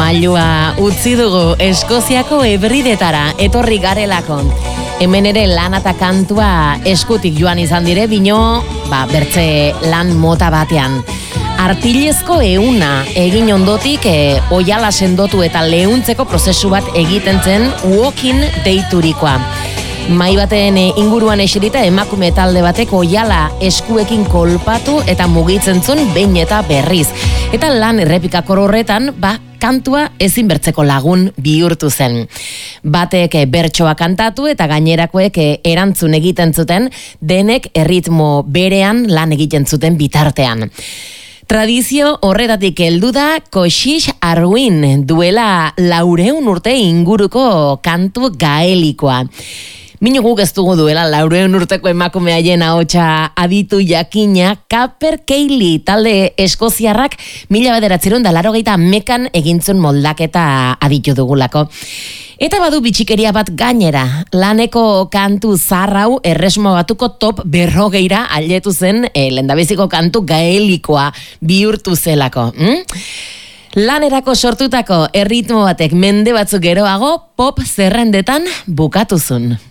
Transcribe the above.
mailua utzi dugu Eskoziako Hebridetara etorri garelako. Hemen ere lan eta kantua eskutik joan izan dire, bino, bertze lan mota batean. Artilezko euna egin ondotik oiala sendotu eta leuntzeko prozesu bat egiten zen walking deiturikoa. Mai baten inguruan eserita emakume talde batek oiala eskuekin kolpatu eta mugitzen zuen behin eta berriz. Eta lan errepikakor horretan, kantua ezin bertzeko lagun bihurtu zen. Batek bertsoa kantatu eta gainerakoek erantzun egiten zuten, denek erritmo berean lan egiten zuten bitartean. Tradizio horretatik heldu da Coixis Arwin, duela 400 urte inguruko kantu gaelikoa. Minu guk ez dugu duela 400 urteko emakume haien ahotsa aditu jakina, Kaper Keili talde eskoziarrak 1980 egintzun moldaketa aditu dugulako. Eta badu bitxikeria bat gainera, laneko kantu zarrau erresmogatuko top 40 ailetu zen lehendabiziko kantu gaelikoa bihurtu zelako. Lanerako sortutako erritmo batek mende batzuk geroago pop zerrendetan bukatuzun.